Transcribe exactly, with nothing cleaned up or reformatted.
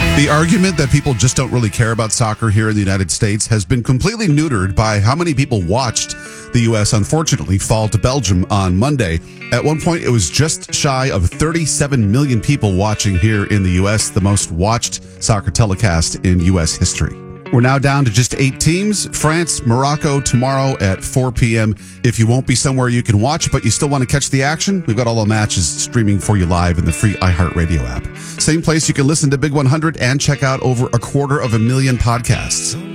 The argument that people just don't really care about soccer here in the United States has been completely neutered by how many people watched the U S, unfortunately, fall to Belgium on Monday. At one point, it was just shy of thirty-seven million people watching here in the U S, the most watched soccer telecast in U S history. We're now down to just eight teams. France, Morocco tomorrow at four p.m. If you won't be somewhere you can watch, but you still want to catch the action, we've got all the matches streaming for you live in the free iHeartRadio app. Same place you can listen to Big one hundred and check out over a quarter of a million podcasts.